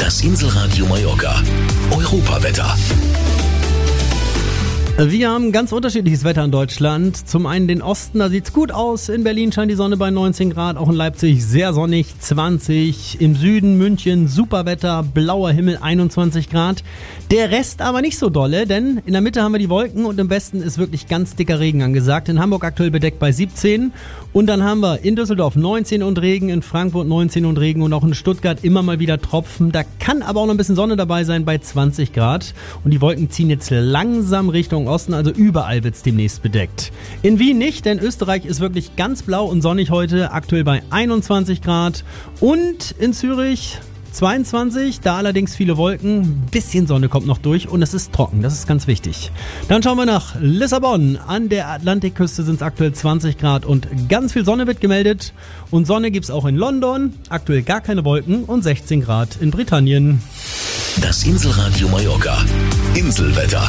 Das Inselradio Mallorca. Europawetter. Wir haben ganz unterschiedliches Wetter in Deutschland. Zum einen den Osten, da sieht's gut aus. In Berlin scheint die Sonne bei 19 Grad, auch in Leipzig sehr sonnig, 20. Im Süden München super Wetter, blauer Himmel, 21 Grad. Der Rest aber nicht so dolle, denn in der Mitte haben wir die Wolken und im Westen ist wirklich ganz dicker Regen angesagt. In Hamburg aktuell bedeckt bei 17 und dann haben wir in Düsseldorf 19 und Regen, in Frankfurt 19 und Regen und auch in Stuttgart immer mal wieder Tropfen. Da kann aber auch noch ein bisschen Sonne dabei sein bei 20 Grad und die Wolken ziehen jetzt langsam Richtung Osten, also überall wird's demnächst bedeckt. In Wien nicht, denn Österreich ist wirklich ganz blau und sonnig heute, aktuell bei 21 Grad und in Zürich 22, da allerdings viele Wolken, ein bisschen Sonne kommt noch durch und es ist trocken, das ist ganz wichtig. Dann schauen wir nach Lissabon. An der Atlantikküste sind es aktuell 20 Grad und ganz viel Sonne wird gemeldet. Und Sonne gibt's auch in London, aktuell gar keine Wolken und 16 Grad in Britannien. Das Inselradio Mallorca. Inselwetter.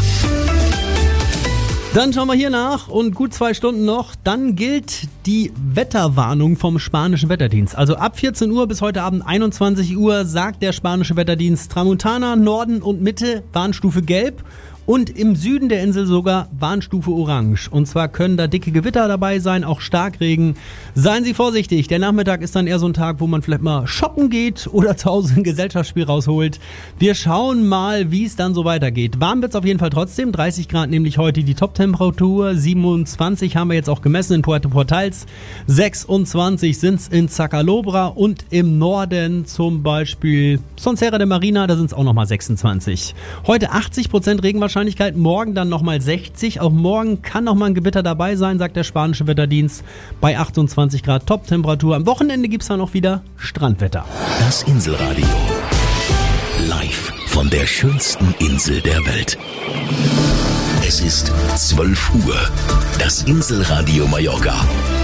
Dann schauen wir hier nach und gut 2 Stunden noch. Dann gilt die Wetterwarnung vom spanischen Wetterdienst. Also ab 14 Uhr bis heute Abend 21 Uhr sagt der spanische Wetterdienst Tramontana, Norden und Mitte Warnstufe Gelb. Und im Süden der Insel sogar Warnstufe Orange. Und zwar können da dicke Gewitter dabei sein, auch Starkregen. Seien Sie vorsichtig, der Nachmittag ist dann eher so ein Tag, wo man vielleicht mal shoppen geht oder zu Hause ein Gesellschaftsspiel rausholt. Wir schauen mal, wie es dann so weitergeht. Warm wird es auf jeden Fall trotzdem, 30 Grad nämlich heute die Top-Temperatur, 27 haben wir jetzt auch gemessen in Puerto Portals, 26 sind es in Zacalobra und im Norden zum Beispiel Sonserra de Marina, da sind es auch nochmal 26. Heute 80% Regenwahrscheinlichkeit. Morgen dann nochmal 60. Auch morgen kann nochmal ein Gewitter dabei sein, sagt der spanische Wetterdienst. Bei 28 Grad Top-Temperatur. Am Wochenende gibt es dann auch wieder Strandwetter. Das Inselradio. Live von der schönsten Insel der Welt. Es ist 12 Uhr. Das Inselradio Mallorca.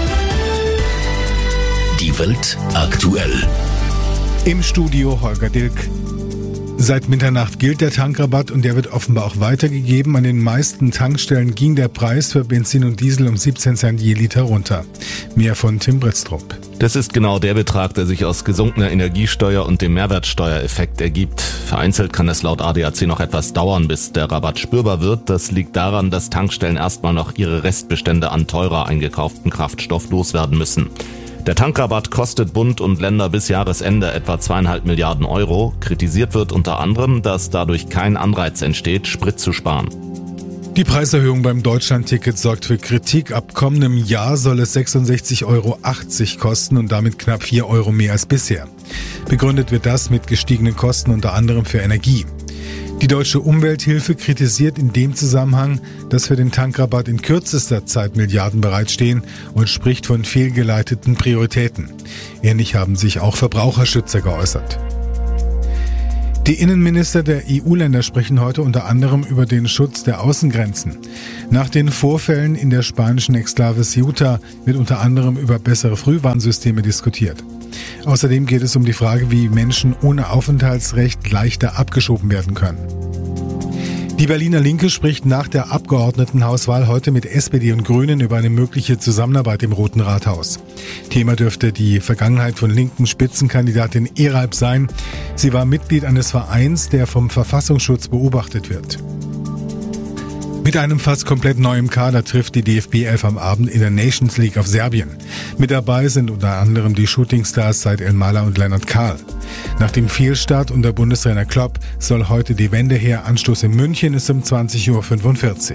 Die Welt aktuell. Im Studio Holger Dilk. Seit Mitternacht gilt der Tankrabatt und der wird offenbar auch weitergegeben. An den meisten Tankstellen ging der Preis für Benzin und Diesel um 17 Cent je Liter runter. Mehr von Tim Britztrup. Das ist genau der Betrag, der sich aus gesunkener Energiesteuer und dem Mehrwertsteuereffekt ergibt. Vereinzelt kann es laut ADAC noch etwas dauern, bis der Rabatt spürbar wird. Das liegt daran, dass Tankstellen erstmal noch ihre Restbestände an teurer eingekauften Kraftstoff loswerden müssen. Der Tankrabatt kostet Bund und Länder bis Jahresende etwa 2,5 Milliarden Euro. Kritisiert wird unter anderem, dass dadurch kein Anreiz entsteht, Sprit zu sparen. Die Preiserhöhung beim Deutschlandticket sorgt für Kritik. Ab kommendem Jahr soll es 66,80 Euro kosten und damit knapp 4 Euro mehr als bisher. Begründet wird das mit gestiegenen Kosten unter anderem für Energie. Die Deutsche Umwelthilfe kritisiert in dem Zusammenhang, dass für den Tankrabatt in kürzester Zeit Milliarden bereitstehen und spricht von fehlgeleiteten Prioritäten. Ähnlich haben sich auch Verbraucherschützer geäußert. Die Innenminister der EU-Länder sprechen heute unter anderem über den Schutz der Außengrenzen. Nach den Vorfällen in der spanischen Exklave Ceuta wird unter anderem über bessere Frühwarnsysteme diskutiert. Außerdem geht es um die Frage, wie Menschen ohne Aufenthaltsrecht leichter abgeschoben werden können. Die Berliner Linke spricht nach der Abgeordnetenhauswahl heute mit SPD und Grünen über eine mögliche Zusammenarbeit im Roten Rathaus. Thema dürfte die Vergangenheit von linken Spitzenkandidatin Eralp sein. Sie war Mitglied eines Vereins, der vom Verfassungsschutz beobachtet wird. Mit einem fast komplett neuen Kader trifft die DFB 11 am Abend in der Nations League auf Serbien. Mit dabei sind unter anderem die Shootingstars Said Elmalah und Lennart Kahl. Nach dem Fehlstart unter Bundestrainer Klopp soll heute die Wende her. Anstoß in München ist um 20:45 Uhr.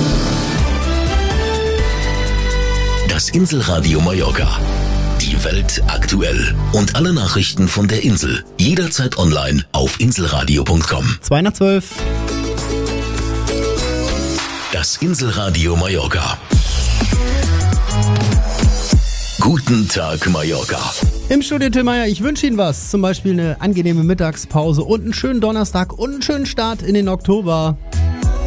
Das Inselradio Mallorca. Die Welt aktuell. Und alle Nachrichten von der Insel. Jederzeit online auf inselradio.com. 2:12. Das Inselradio Mallorca. Guten Tag, Mallorca. Im Studio Till Meyer, ich wünsche Ihnen was. Zum Beispiel eine angenehme Mittagspause und einen schönen Donnerstag und einen schönen Start in den Oktober.